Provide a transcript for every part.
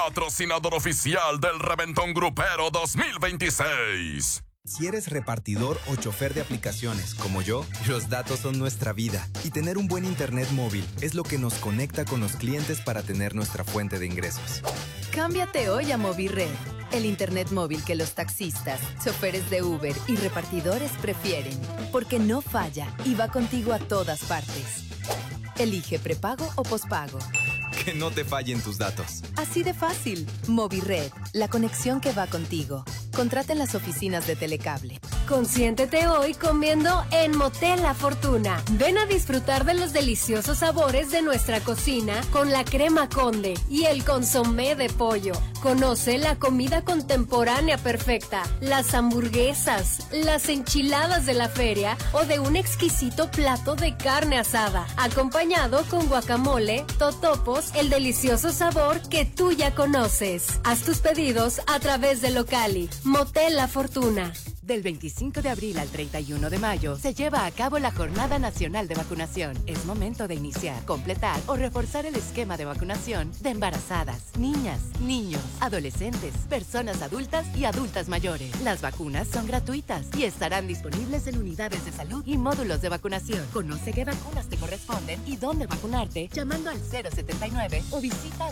patrocinador oficial del Reventón Grupero 2026. Si eres repartidor o chofer de aplicaciones, como yo, los datos son nuestra vida. Y tener un buen internet móvil es lo que nos conecta con los clientes para tener nuestra fuente de ingresos. Cámbiate hoy a Movirred, el internet móvil que los taxistas, choferes de Uber y repartidores prefieren, porque no falla y va contigo a todas partes. Elige prepago o pospago. Que no te fallen tus datos. Así de fácil. Movirred, la conexión que va contigo. Contrata en las oficinas de Telecable. Consiéntete hoy comiendo en Motel La Fortuna. Ven a disfrutar de los deliciosos sabores de nuestra cocina con la crema Conde y el consomé de pollo. Conoce la comida contemporánea perfecta, las hamburguesas, las enchiladas de la feria o de un exquisito plato de carne asada, acompañado con guacamole, totopos, el delicioso sabor que tú ya conoces. Haz tus pedidos a través de Locali. Motel La Fortuna. Del 25 de abril al 31 de mayo se lleva a cabo la Jornada Nacional de Vacunación. Es momento de iniciar, completar o reforzar el esquema de vacunación de embarazadas, niñas, niños, adolescentes, personas adultas y adultas mayores. Las vacunas son gratuitas y estarán disponibles en unidades de salud y módulos de vacunación. Conoce qué vacunas te corresponden y dónde vacunarte llamando al 079 o visita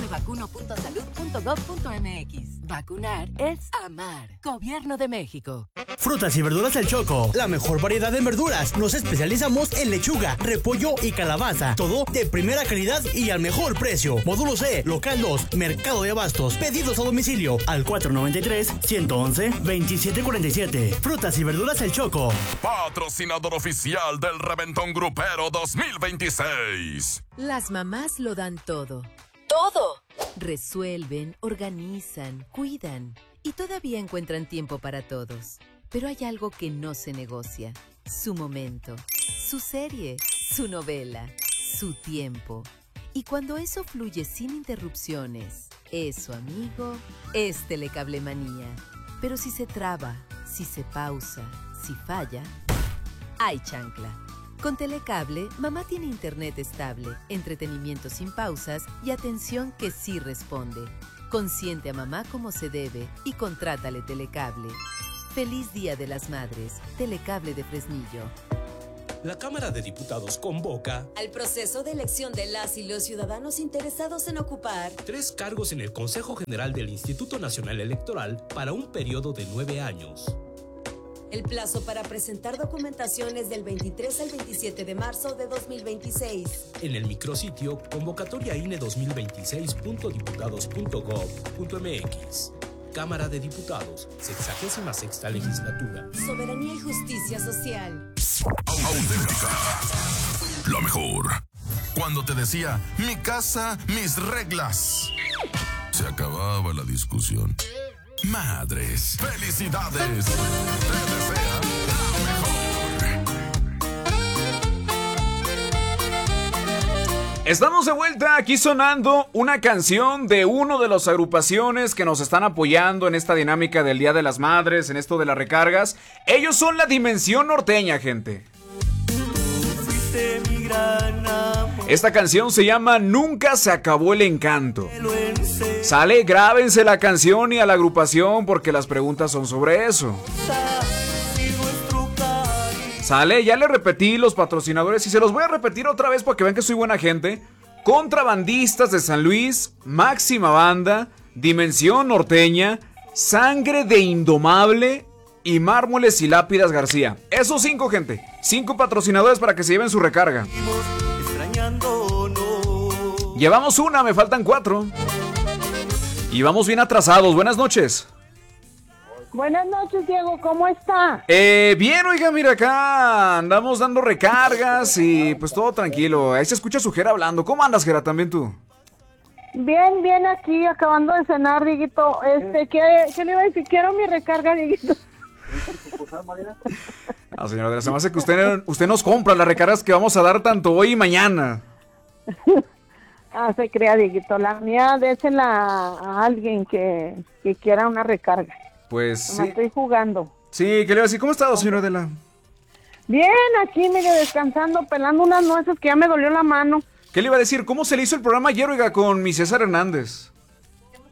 dondemevacuno.salud.gov.mx. Vacunar es amar. Gobierno de México. Frutas y verduras El Choco, la mejor variedad en verduras. Nos especializamos en lechuga, repollo y calabaza. Todo de primera calidad y al mejor precio. Módulo C, Local 2, Mercado de Abastos. Pedidos a domicilio al 493-111-2747. Frutas y verduras El Choco. Patrocinador oficial del Reventón Grupero 2026. Las mamás lo dan todo. ¡Todo! Resuelven, organizan, cuidan y todavía encuentran tiempo para todos. Pero hay algo que no se negocia: su momento, su serie, su novela, su tiempo. Y cuando eso fluye sin interrupciones, eso, amigo, es Telecablemanía. Pero si se traba, si se pausa, si falla, hay chancla. Con Telecable, mamá tiene internet estable, entretenimiento sin pausas y atención que sí responde. Consiente a mamá como se debe y contrátale Telecable. Feliz Día de las Madres, Telecable de Fresnillo. La Cámara de Diputados convoca al proceso de elección de las y los ciudadanos interesados en ocupar 3 cargos en el Consejo General del Instituto Nacional Electoral para un periodo de 9 años. El plazo para presentar documentación es del 23 al 27 de marzo de 2026. En el micrositio convocatoriaine2026.diputados.gov.mx. Cámara de Diputados, 66ª Legislatura. Soberanía y justicia social. Auténtica. Lo mejor. Cuando te decía, mi casa, mis reglas. Se acababa la discusión. Madres, felicidades. Te desean lo mejor. Estamos de vuelta, aquí sonando una canción de uno de las agrupaciones que nos están apoyando en esta dinámica del Día de las Madres, en esto de las recargas. Ellos son la Dimensión Norteña, gente. Esta canción se llama Nunca se acabó el encanto. Sale, grábense la canción y a la agrupación porque las preguntas son sobre eso. Sale, ya le repetí los patrocinadores y se los voy a repetir otra vez para que vean que soy buena gente. Contrabandistas de San Luis, Máxima Banda, Dimensión Norteña, Sangre de Indomable y Mármoles y Lápidas García. Esos 5, gente. 5 patrocinadores para que se lleven su recarga. Llevamos una, me faltan 4. Y vamos bien atrasados. Buenas noches. Buenas noches, Diego, ¿cómo está? Bien, oiga, mira, acá andamos dando recargas y pues todo tranquilo. Ahí se escucha su Jera hablando. ¿Cómo andas, Jera, también tú? Bien, bien, aquí, acabando de cenar, Dieguito. ¿Qué le iba a decir? Quiero mi recarga, Dieguito. Ah, señora, se me hace que usted nos compra las recargas que vamos a dar tanto hoy y mañana. Se crea, Dieguito. La mía, désela a alguien que quiera una recarga. Pues sí. Me estoy jugando. Sí, ¿qué le iba a decir? ¿Cómo ha estado, señora Adela? Bien, aquí medio descansando, pelando unas nueces que ya me dolió la mano. ¿Qué le iba a decir? ¿Cómo se le hizo el programa ayer, oiga, con mi César Hernández?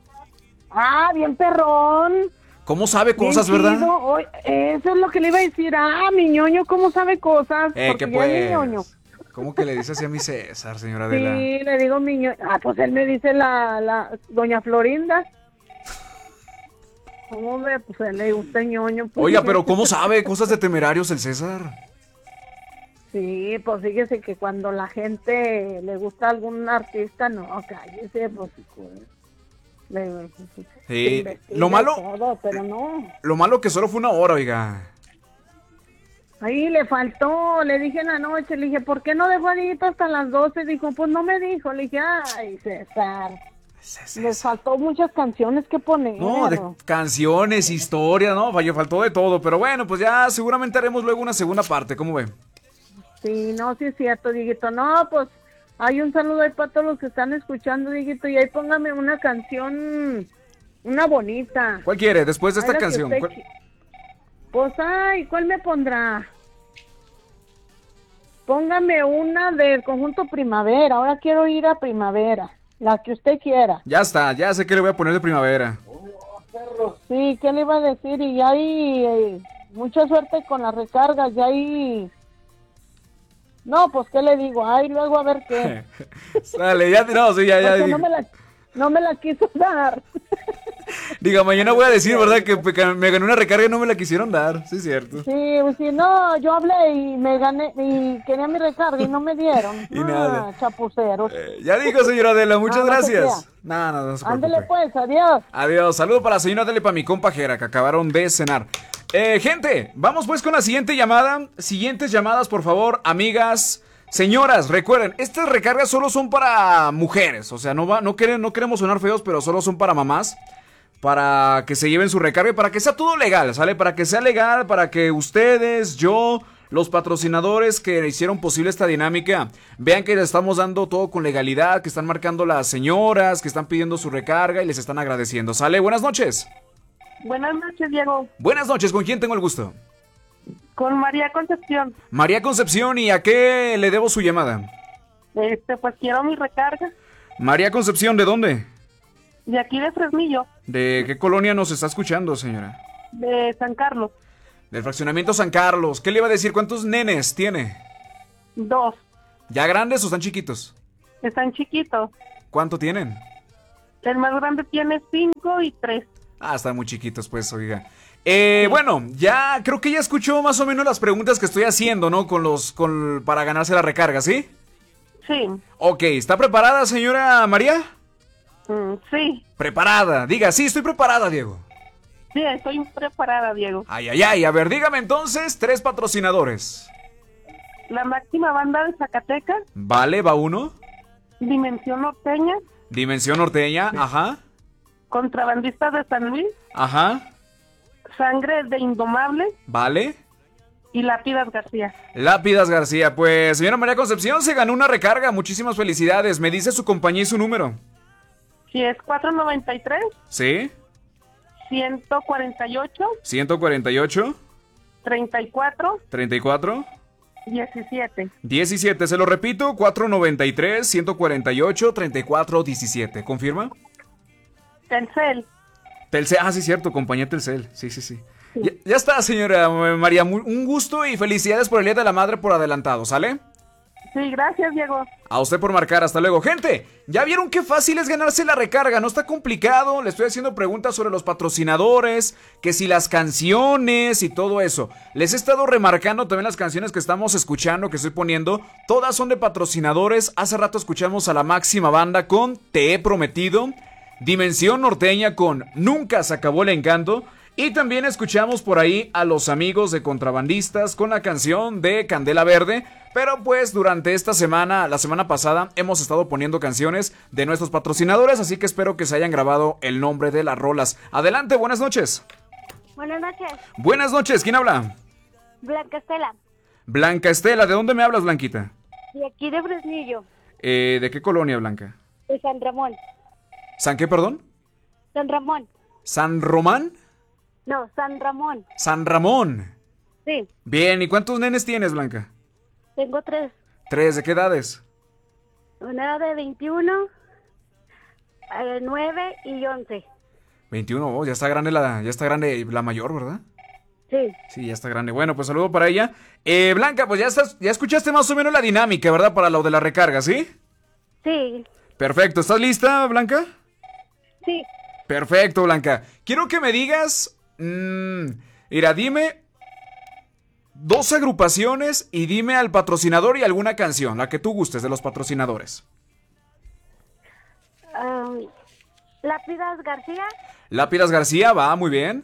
Ah, bien perrón. ¿Cómo sabe Bien cosas, chido. verdad? Eso es lo que le iba a decir. Ah, mi ñoño, ¿cómo sabe cosas? ¿Qué Porque ya es mi ñoño. pues? ¿Cómo que le dice así a mi César, señora Adela? Sí, le digo mi ñoño. Ah, pues él me dice la doña Florinda. ¿Cómo ve? Pues él le gusta el ñoño. Pues. Oiga, pero ¿cómo sabe cosas de Temerarios el César? Sí, pues fíjese que cuando la gente le gusta a algún artista, no, cállese, pues... Sí, lo malo... Todo, pero no. Lo malo que solo fue una hora, oiga. Ahí le faltó, le dije en la noche, le dije, ¿por qué no dejó a Dieguito hasta las 12? Dijo, pues no me dijo, le dije, ay, César. Les faltó muchas canciones que poner. No, de canciones, historias, no, faltó de todo. Pero bueno, pues ya seguramente haremos luego una segunda parte, ¿cómo ve? Sí, no, sí es cierto, Dieguito. No, pues hay un saludo ahí para todos los que están escuchando, Dieguito. Y ahí póngame una canción, una bonita. ¿Cuál quiere después de esta Ay, la que canción? usted Pues, ay, ¿cuál me pondrá? Póngame una del conjunto Primavera. Ahora quiero ir a Primavera. La que usted quiera. Ya está, ya sé que le voy a poner de Primavera. Sí, ¿qué le iba a decir? Y ya hay mucha suerte con las recargas. Ya hay... No, pues, ¿qué le digo? Ay, luego a ver qué. Sale, ya, no, sí, ya. Porque no me la quiso dar. Diga, mañana voy a decir, ¿verdad? Que me gané una recarga y no me la quisieron dar. Sí, es cierto. Sí, sí, no, yo hablé y me gané, y quería mi recarga y no me dieron. Y nada. Chapuceros. Ya dijo, señora Adela, muchas gracias. No se No se preocupe. Ándele pues, adiós. Adiós, saludo para la señora Adela y para mi compa Jera, que acabaron de cenar. Gente, vamos pues con la siguiente llamada. Siguientes llamadas, por favor, amigas. Señoras, recuerden, estas recargas solo son para mujeres. O sea, no queremos sonar feos, pero solo son para mamás. Para que se lleven su recarga y para que sea todo legal, ¿sale? Para que sea legal, para que ustedes, yo, los patrocinadores que hicieron posible esta dinámica, vean que les estamos dando todo con legalidad, que están marcando las señoras, que están pidiendo su recarga y les están agradeciendo, ¿sale? Buenas noches. Buenas noches, Diego. Buenas noches, ¿con quién tengo el gusto? Con María Concepción. María Concepción, ¿y a qué le debo su llamada? Pues quiero mi recarga. María Concepción, ¿de dónde? De aquí de Fresnillo. ¿De qué colonia nos está escuchando, señora? De San Carlos. Del fraccionamiento San Carlos. ¿Qué le iba a decir? ¿Cuántos nenes tiene? 2. ¿Ya grandes o están chiquitos? Están chiquitos. ¿Cuánto tienen? El más grande tiene 5 y 3. Ah, están muy chiquitos, pues, oiga. Bueno, ya creo que ya escuchó más o menos las preguntas que estoy haciendo, ¿no? Para ganarse la recarga, ¿sí? Sí. Ok, ¿está preparada, señora María? Sí. Preparada. Diga, sí, estoy preparada, Diego. Sí, estoy preparada, Diego. Ay. A ver, dígame entonces 3 patrocinadores. La Máxima Banda de Zacatecas. Vale, va 1. Dimensión Norteña. Dimensión Norteña, ajá. Contrabandistas de San Luis. Ajá. Sangre de Indomable. Vale. Y Lápidas García. Lápidas García, pues, señora María Concepción, se ganó una recarga. Muchísimas felicidades. ¿Me dice su compañía y su número? Sí, es 493. ¿Sí? 148. 148. 34. 34. 17. Se lo repito, 493, 148, 34, 17. ¿Confirma? Telcel. Telcel, sí, cierto, compañía Telcel. Sí. Ya está, señora María. Un gusto y felicidades por el Día de la Madre por adelantado, ¿sale? Sí, gracias, Diego. A usted por marcar, hasta luego. Gente, ¿ya vieron qué fácil es ganarse la recarga? No está complicado, le estoy haciendo preguntas sobre los patrocinadores, que si las canciones y todo eso. Les he estado remarcando también las canciones que estamos escuchando, que estoy poniendo. Todas son de patrocinadores. Hace rato escuchamos a La Máxima Banda con Te He Prometido. Dimensión Norteña con Nunca Se Acabó el Encanto. Y también escuchamos por ahí a los amigos de Contrabandistas con la canción de Candela Verde. Pero pues durante esta semana, la semana pasada, hemos estado poniendo canciones de nuestros patrocinadores. Así que espero que se hayan grabado el nombre de las rolas. Adelante, buenas noches. Buenas noches. Buenas noches, ¿quién habla? Blanca Estela. Blanca Estela, ¿de dónde me hablas, Blanquita? De aquí de Fresnillo. ¿De qué colonia, Blanca? De San Ramón. ¿San qué, perdón? San Ramón. ¿San Román? No, San Ramón. San Ramón. Sí. Bien, ¿y cuántos nenes tienes, Blanca? Tengo 3. 3, ¿de qué edades? Una de 21, 9 y 11. 21, ya está grande la mayor, ¿verdad? Sí. Sí, ya está grande. Bueno, pues saludo para ella. Blanca, pues ya escuchaste más o menos la dinámica, ¿verdad? Para lo de la recarga, ¿sí? Sí. Perfecto, ¿estás lista, Blanca? Sí. Perfecto, Blanca. Quiero que me digas, mira, dime 2 agrupaciones y dime al patrocinador y alguna canción, la que tú gustes de los patrocinadores. Lápidas García. Lápidas García, va, muy bien.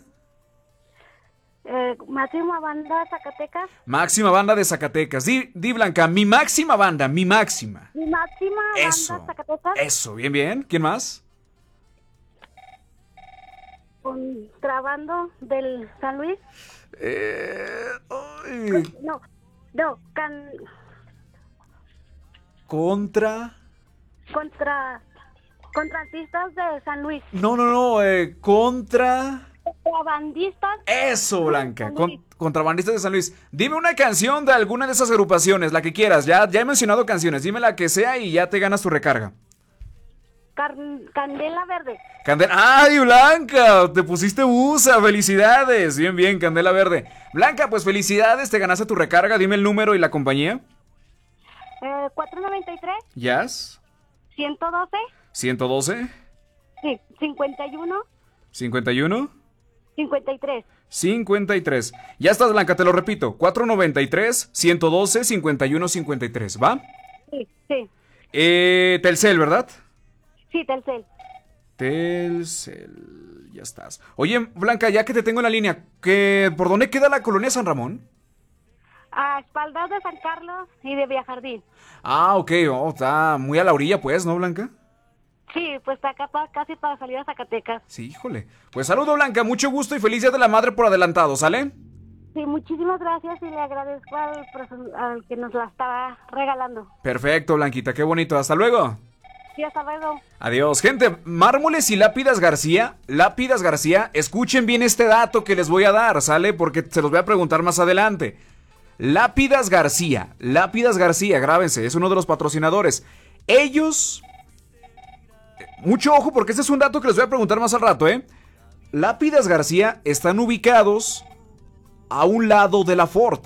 Máxima Banda Zacatecas. Máxima Banda de Zacatecas. Di, Blanca, mi máxima banda, mi máxima. Mi máxima Eso. Banda Zacatecas. Eso, bien, bien. ¿Quién más? Contrabando del San Luis. No, Contratistas de San Luis. No, Contrabandistas. Eso, Blanca, contrabandistas de San Luis. Dime una canción de alguna de esas agrupaciones, la que quieras. Ya he mencionado canciones, dime la que sea y ya te ganas tu recarga. Candela Verde. ¡Ay, Blanca! Te pusiste busa, felicidades. Bien, bien, Candela Verde. Blanca, pues felicidades, te ganaste tu recarga. Dime el número y la compañía. 493. Yes. 112. 112. Sí, 51. 51. 53. 53. Ya estás, Blanca, te lo repito. 493, 112, 51, 53. ¿Va? Sí, sí. Telcel, ¿verdad? Sí, Telcel. Telcel. Ya estás. Oye, Blanca, ya que te tengo en la línea, ¿por dónde queda la colonia San Ramón? A espaldas de San Carlos y de Villjardín. Ok. Está muy a la orilla, pues, ¿no, Blanca? Sí, pues está acá casi para salir a Zacatecas. Sí, híjole. Pues saludo, Blanca, mucho gusto y feliz Día de la Madre por adelantado, ¿sale? Sí, muchísimas gracias y le agradezco al que nos la estaba regalando. Perfecto, Blanquita, qué bonito. Hasta luego. Sí, hasta luego. Adiós, gente. Mármoles y Lápidas García. Lápidas García, escuchen bien este dato que les voy a dar, ¿sale? Porque se los voy a preguntar más adelante. Lápidas García, grábense, es uno de los patrocinadores. Ellos... Mucho ojo porque este es un dato que les voy a preguntar más al rato, ¿eh? Lápidas García están ubicados a un lado de la Ford.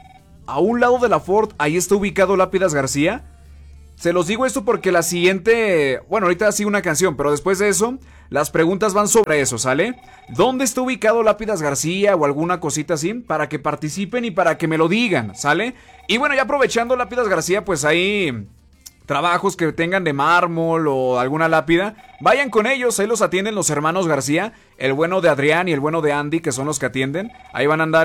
A un lado de la Ford, ahí está ubicado Lápidas García. Se los digo esto porque la siguiente... Bueno, ahorita sigue una canción, pero después de eso, las preguntas van sobre eso, ¿sale? ¿Dónde está ubicado Lápidas García o alguna cosita así? Para que participen y para que me lo digan, ¿sale? Y bueno, ya aprovechando Lápidas García, pues ahí... trabajos que tengan de mármol o alguna lápida, vayan con ellos, ahí los atienden los hermanos García, el bueno de Adrián y el bueno de Andy, que son los que atienden. Ahí van a andar,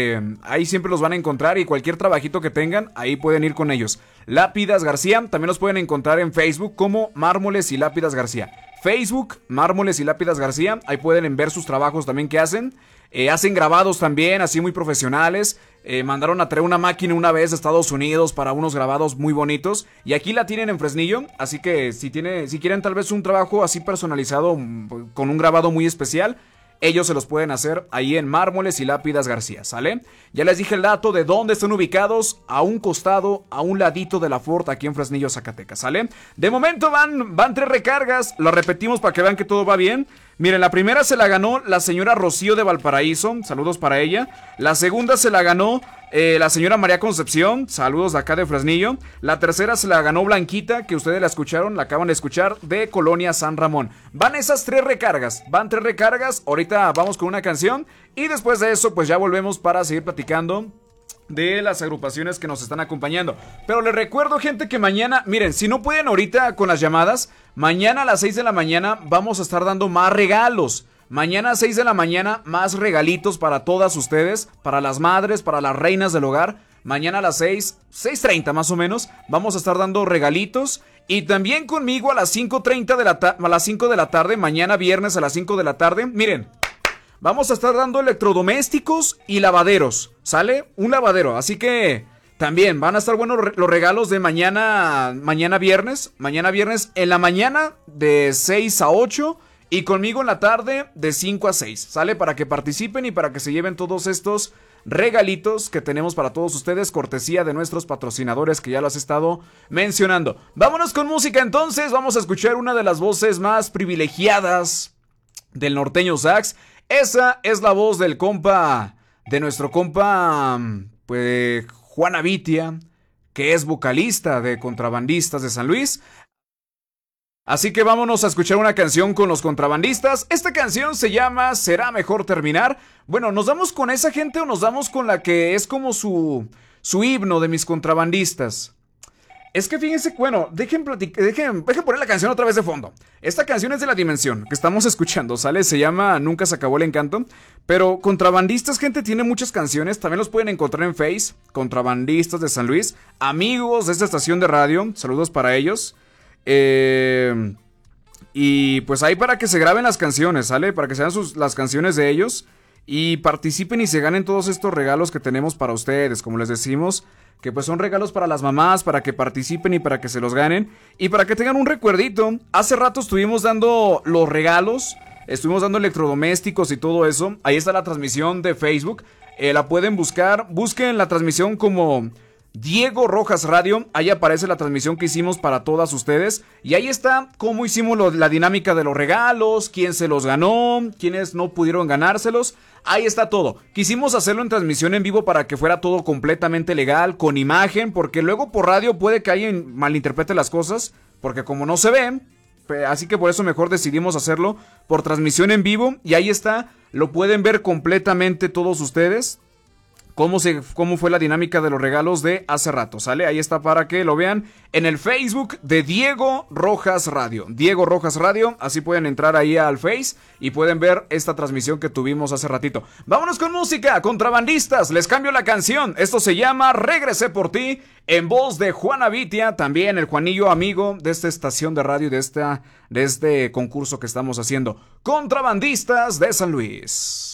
ahí siempre los van a encontrar y cualquier trabajito que tengan, ahí pueden ir con ellos. Lápidas García, también los pueden encontrar en Facebook como Mármoles y Lápidas García. Facebook, Mármoles y Lápidas García, ahí pueden ver sus trabajos también que hacen. Hacen grabados también, así muy profesionales. Mandaron a traer una máquina una vez de Estados Unidos para unos grabados muy bonitos. Y aquí la tienen en Fresnillo. Así que si quieren tal vez un trabajo así personalizado con un grabado muy especial, ellos se los pueden hacer ahí en Mármoles y Lápidas García, ¿sale? Ya les dije el dato de dónde están ubicados, a un costado, a un ladito de la Ford, aquí en Fresnillo, Zacatecas, ¿sale? De momento van 3 recargas, lo repetimos para que vean que todo va bien. Miren, la primera se la ganó la señora Rocío de Valparaíso, saludos para ella. La segunda se la ganó la señora María Concepción, saludos de acá de Fresnillo. La tercera se la ganó Blanquita, que ustedes la escucharon, la acaban de escuchar, de Colonia San Ramón. Van esas 3 recargas, ahorita vamos con una canción y después de eso pues ya volvemos para seguir platicando de las agrupaciones que nos están acompañando. Pero les recuerdo, gente, que mañana, miren, si no pueden ahorita con las llamadas, mañana a las 6 de la mañana vamos a estar dando más regalos. Mañana a 6 de la mañana, más regalitos para todas ustedes, para las madres, para las reinas del hogar. Mañana a las 6:30 más o menos, vamos a estar dando regalitos. Y también conmigo a las 5:30 a las 5 de la tarde, mañana viernes a las 5 de la tarde. Miren, vamos a estar dando electrodomésticos y lavaderos, ¿sale? Un lavadero, así que también van a estar buenos los regalos de mañana viernes. Mañana viernes en la mañana de 6 a 8 y conmigo en la tarde de 5 a 6, ¿sale? Para que participen y para que se lleven todos estos regalitos que tenemos para todos ustedes, cortesía de nuestros patrocinadores que ya los he estado mencionando. Vámonos con música entonces, vamos a escuchar una de las voces más privilegiadas del norteño sax. Esa es la voz del compa, de nuestro compa, pues, Juan Avitia, que es vocalista de Contrabandistas de San Luis. Así que vámonos a escuchar una canción con los Contrabandistas. Esta canción se llama ¿Será mejor terminar? Bueno, ¿nos damos con esa gente o nos damos con la que es como su himno de mis Contrabandistas? Es que fíjense, bueno, dejen poner la canción otra vez de fondo. Esta canción es de La Dimensión, que estamos escuchando, ¿sale? Se llama Nunca se acabó el encanto. Pero Contrabandistas, gente, tiene muchas canciones. También los pueden encontrar en Face. Contrabandistas de San Luis. Amigos de esta estación de radio. Saludos para ellos. Y pues ahí para que se graben las canciones, ¿sale? Para que sean las canciones de ellos. Y participen y se ganen todos estos regalos que tenemos para ustedes, como les decimos, que pues son regalos para las mamás, para que participen y para que se los ganen y para que tengan un recuerdito. Hace rato estuvimos dando los regalos, estuvimos dando electrodomésticos y todo eso. Ahí está la transmisión de Facebook, la pueden buscar, busquen la transmisión como Diego Rojas Radio, ahí aparece la transmisión que hicimos para todas ustedes y ahí está cómo hicimos la dinámica de los regalos, quién se los ganó, quiénes no pudieron ganárselos. Ahí está todo. Quisimos hacerlo en transmisión en vivo para que fuera todo completamente legal, con imagen, porque luego por radio puede que alguien malinterprete las cosas, porque como no se ven, así que por eso mejor decidimos hacerlo por transmisión en vivo. Y ahí está, lo pueden ver completamente todos ustedes, cómo fue la dinámica de los regalos de hace rato, ¿sale? Ahí está para que lo vean en el Facebook de Diego Rojas Radio. Diego Rojas Radio, así pueden entrar ahí al Face y pueden ver esta transmisión que tuvimos hace ratito. Vámonos con música, Contrabandistas, les cambio la canción. Esto se llama Regresé por ti, en voz de Juan Avitia, también el Juanillo amigo de esta estación de radio y de este concurso que estamos haciendo. Contrabandistas de San Luis.